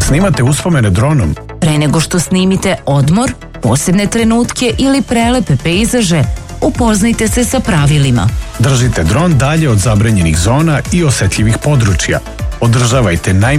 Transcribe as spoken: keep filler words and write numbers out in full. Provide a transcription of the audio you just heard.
Snimate uspomene dronom? Pre nego što snimite odmor, posebne trenutke ili prelepe pejzaže, upoznajte se sa pravilima. Držite dron dalje od zabranjenih zona i osetljivih područja. Održavajte najmanje